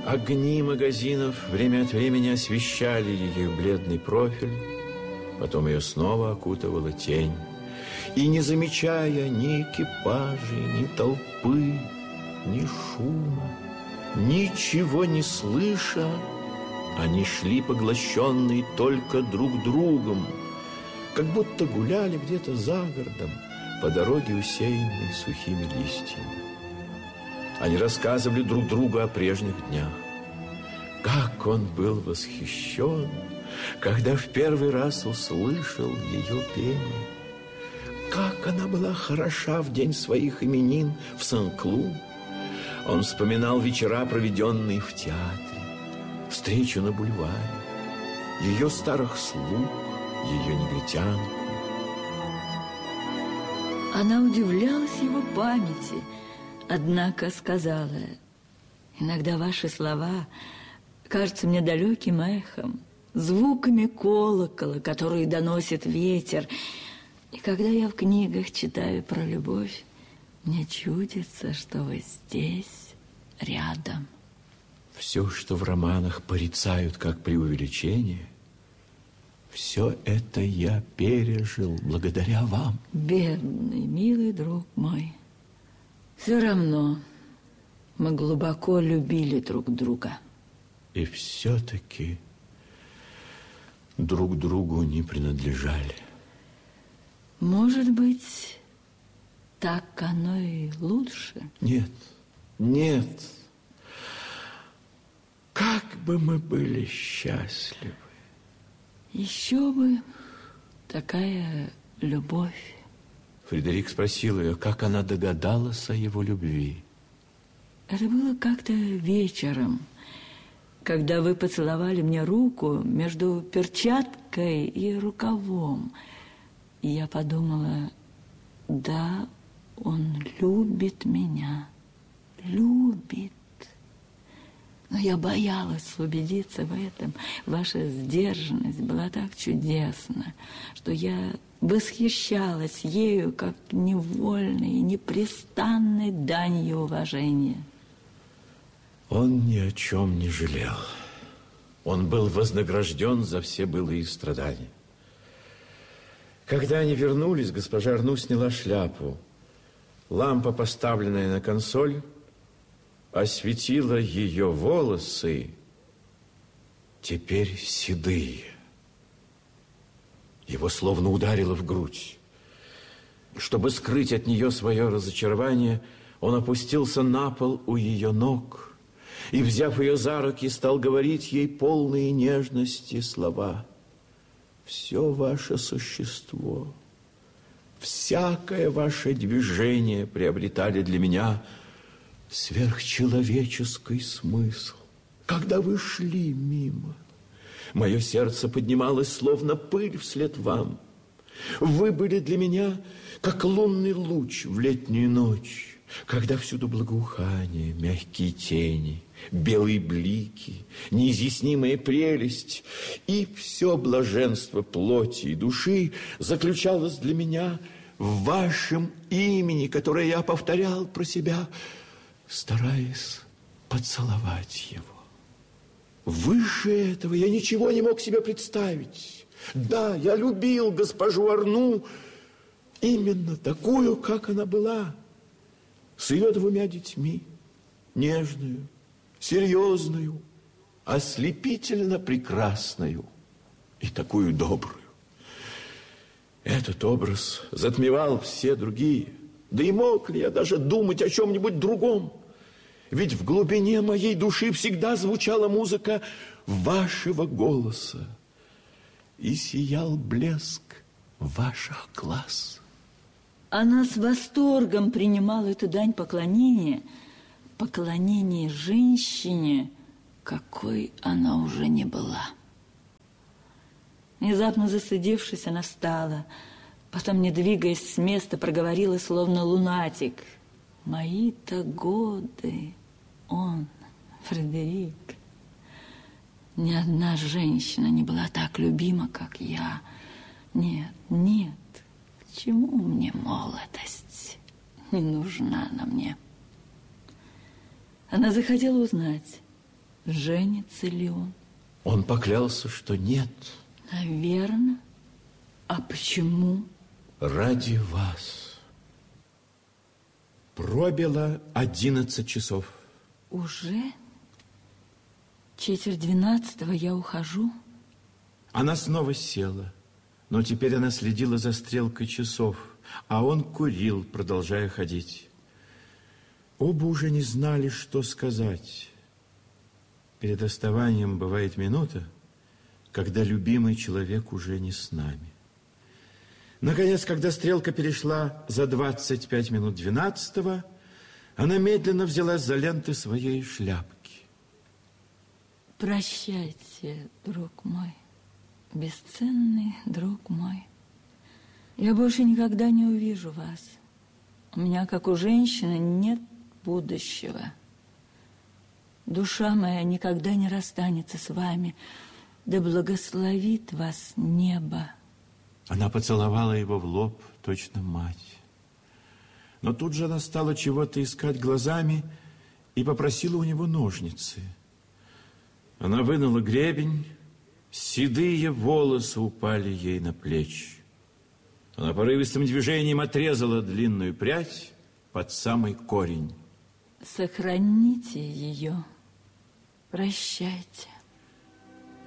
Огни магазинов время от времени освещали ее бледный профиль, потом ее снова окутывала тень. И не замечая ни экипажей, ни толпы, ни шума, ничего не слыша, они шли поглощенные только друг другом, как будто гуляли где-то за городом по дороге, усеянной сухими листьями. Они рассказывали друг другу о прежних днях. Как он был восхищен, когда в первый раз услышал ее пение. Как она была хороша в день своих именин в Сен-Клу. Он вспоминал вечера, проведенные в театре, встречу на бульваре, ее старых слуг, ее негритянку. Она удивлялась его памяти, однако сказала: иногда ваши слова кажутся мне далеким эхом, звуками колокола, которые доносит ветер. И когда я в книгах читаю про любовь, мне чудится, что вы здесь, рядом. Все, что в романах порицают как преувеличение, все это я пережил благодаря вам. Бедный, милый друг мой. Все равно мы глубоко любили друг друга. И все-таки друг другу не принадлежали. Может быть, так оно и лучше? Нет, нет. Как бы мы были счастливы. Еще бы такая любовь. Фредерик спросил ее, как она догадалась о его любви. Это было как-то вечером, когда вы поцеловали мне руку между перчаткой и рукавом. И я подумала, да, он любит меня, любит. Но я боялась убедиться в этом. Ваша сдержанность была так чудесна, что я восхищалась ею как невольной и непрестанной данью уважения. Он ни о чем не жалел. Он был вознагражден за все былые страдания. Когда они вернулись, госпожа Арну сняла шляпу. Лампа, поставленная на консоль, осветила ее волосы, теперь седые. Его словно ударило в грудь. Чтобы скрыть от нее свое разочарование, он опустился на пол у ее ног и, взяв ее за руки, стал говорить ей полные нежности слова. «Все ваше существо, всякое ваше движение приобретали для меня сверхчеловеческий смысл. Когда вы шли мимо, мое сердце поднималось, словно пыль вслед вам. Вы были для меня, как лунный луч в летнюю ночь, когда всюду благоухание, мягкие тени, белые блики, неизъяснимая прелесть, и все блаженство плоти и души заключалось для меня в вашем имени, которое я повторял про себя, стараясь поцеловать его. Выше этого я ничего не мог себе представить. Да, я любил госпожу Арну именно такую, как она была, с ее 2 детьми, нежную, серьезную, ослепительно прекрасную и такую добрую. Этот образ затмевал все другие. Да и мог ли я даже думать о чем-нибудь другом? Ведь в глубине моей души всегда звучала музыка вашего голоса и сиял блеск ваших глаз. Она с восторгом принимала эту дань поклонения, поклонение женщине, какой она уже не была. Внезапно застыдившись, она встала, потом, не двигаясь с места, проговорила, словно лунатик: «Мои-то годы, он, Фредерик, ни одна женщина не была так любима, как я. Нет, нет, к чему мне молодость? Не нужна она мне». Она захотела узнать, женится ли он. Он поклялся, что нет. Наверно. А почему? Ради вас. Пробило 11 часов. Уже? 11:45 я ухожу. Она снова села, но теперь она следила за стрелкой часов, а он курил, продолжая ходить. Оба уже не знали, что сказать. Перед расставанием бывает минута, когда любимый человек уже не с нами. Наконец, когда стрелка перешла за 25 минут 12-го, она медленно взялась за ленты своей шляпки. Прощайте, друг мой, бесценный друг мой. Я больше никогда не увижу вас. У меня, как у женщины, нет будущего. Душа моя никогда не расстанется с вами. Да благословит вас небо. Она поцеловала его в лоб, точно мать. Но тут же она стала чего-то искать глазами и попросила у него ножницы. Она вынула гребень, седые волосы упали ей на плечи. Она порывистым движением отрезала длинную прядь под самый корень. Сохраните ее. Прощайте.